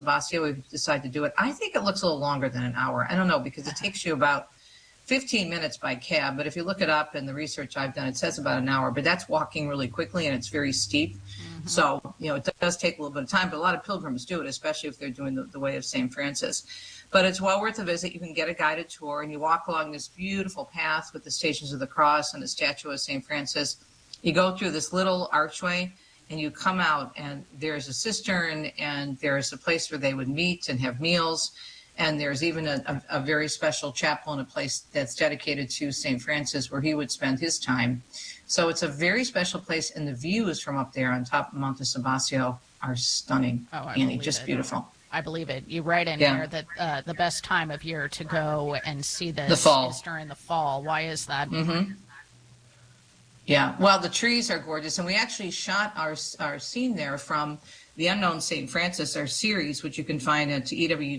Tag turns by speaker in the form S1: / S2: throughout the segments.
S1: Sabasio if you decide to do it. I think it looks a little longer than an hour. I don't know, because it takes you about 15 minutes by cab, but if you look it up in the research I've done, it says about an hour, but that's walking really quickly and it's very steep. So, it does take a little bit of time, but a lot of pilgrims do it, especially if they're doing the way of St. Francis. But it's well worth a visit. You can get a guided tour and you walk along this beautiful path with the Stations of the Cross and the statue of St. Francis. You go through this little archway and you come out and there's a cistern and there's a place where they would meet and have meals. And there's even a very special chapel and a place that's dedicated to St. Francis where he would spend his time. So it's a very special place, and the views from up there on top of Monte Sabasio are stunning. Annie, just beautiful.
S2: I believe it. You write in there that the best time of year to go and see this is during the fall. Why is that?
S1: Yeah, well, the trees are gorgeous, and we actually shot our scene there from The Unknown St. Francis, our series, which you can find at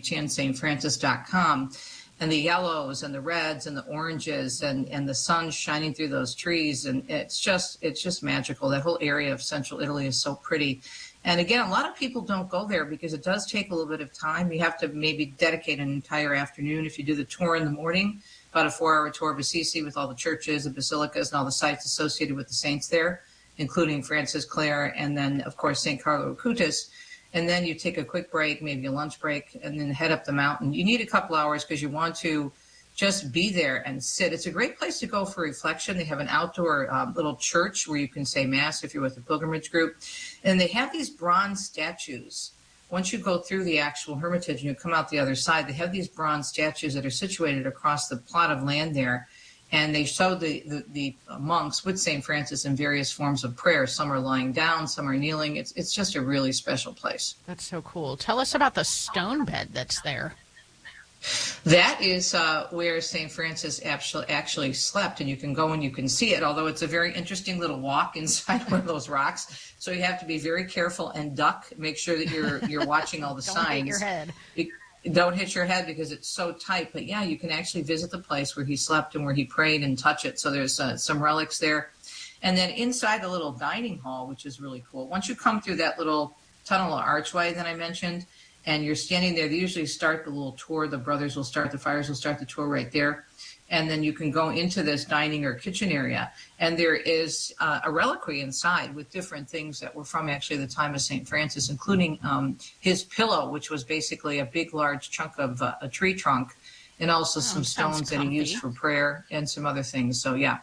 S1: ewtnstfrancis.com. And the yellows and the reds and the oranges and the sun shining through those trees, and it's just magical. That whole area of central Italy is so pretty. And again, a lot of people don't go there because it does take a little bit of time. You have to maybe dedicate an entire afternoon if you do the tour in the morning, about a 4-hour tour of Assisi with all the churches, the basilicas, and all the sites associated with the saints there, including Francis Clare and then, of course, St. Carlo Acutis. And then you take a quick break, maybe a lunch break, and then head up the mountain. You need a couple hours because you want to just be there and sit. It's a great place to go for reflection. They have an outdoor little church where you can say Mass if you're with a pilgrimage group. And they have these bronze statues. Once you go through the actual hermitage and you come out the other side, they have these bronze statues that are situated across the plot of land there. And they show the monks with St. Francis in various forms of prayer. Some are lying down, some are kneeling. It's just a really special place.
S2: That's so cool. Tell us about the stone bed that's there.
S1: That is where St. Francis actually slept, and you can go and you can see it, although it's a very interesting little walk inside one of those rocks. So you have to be very careful and duck. Make sure that you're watching all the
S2: Don't
S1: signs.
S2: Hit your head.
S1: Don't hit your head because it's so tight. But yeah, you can actually visit the place where he slept and where he prayed and touch it. So there's some relics there. And then inside the little dining hall, which is really cool. Once you come through that little tunnel or archway that I mentioned, and you're standing there, they usually start the little tour. The brothers will start, the friars will start the tour right there. And then you can go into this dining or kitchen area. And there is a reliquary inside with different things that were from actually the time of St. Francis, including his pillow, which was basically a big, large chunk of a tree trunk, and also some stones that he used for prayer and some other things. So, yeah.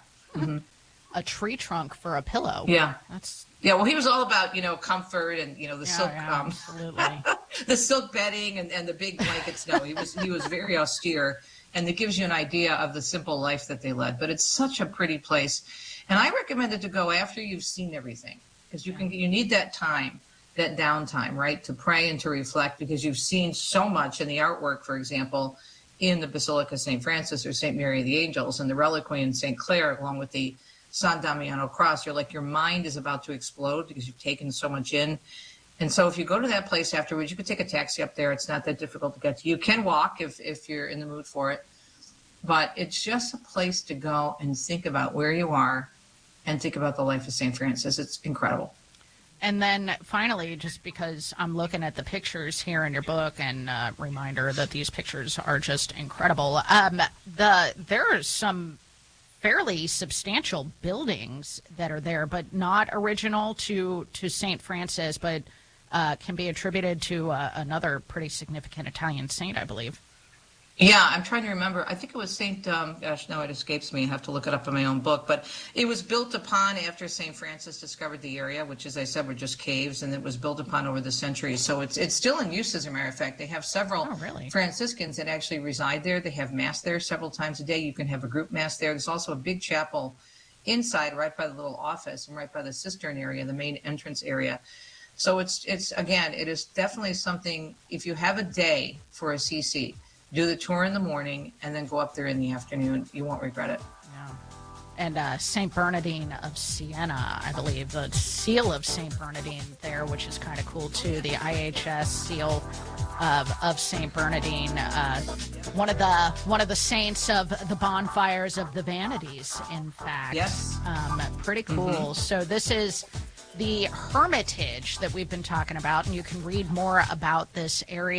S2: A tree trunk for a pillow.
S1: Yeah.
S2: That's...
S1: Yeah, well, he was all about, comfort and, the silk,
S2: absolutely.
S1: the silk bedding and the big blankets. No, he was very austere. And it gives you an idea of the simple life that they led. But it's such a pretty place. And I recommend it to go after you've seen everything. Because you need that time, that downtime, right, to pray and to reflect, because you've seen so much in the artwork, for example, in the Basilica of St. Francis or St. Mary of the Angels and the reliquary in St. Clare, along with the San Damiano cross. Your mind is about to explode because you've taken so much in. And so if you go to that place afterwards, you could take a taxi up there. It's not that difficult to get to. You can walk if you're in the mood for it. But it's just a place to go and think about where you are and think about the life of St. Francis. It's incredible.
S2: And then finally, just because I'm looking at the pictures here in your book, and reminder that these pictures are just incredible, there are some fairly substantial buildings that are there, but not original to St. Francis, but can be attributed to another pretty significant Italian saint, I believe.
S1: Yeah, I'm trying to remember. I think it was St. Gosh, now it escapes me. I have to look it up in my own book. But it was built upon after St. Francis discovered the area, which, as I said, were just caves, and it was built upon over the centuries. So it's still in use, as a matter of fact. They have several Franciscans that actually reside there. They have Mass there several times a day. You can have a group Mass there. There's also a big chapel inside, right by the little office and right by the cistern area, the main entrance area. So it's again, it is definitely something, if you have a day for Assisi, do the tour in the morning and then go up there in the afternoon. You won't regret it.
S2: Yeah. And St. Bernardine of Siena, I believe, the seal of St. Bernardine there, which is kind of cool too, the IHS seal of St. Bernardine, one of the saints of the bonfires of the Vanities, in fact.
S1: Yes.
S2: Pretty cool. So this is the Hermitage that we've been talking about, and you can read more about this area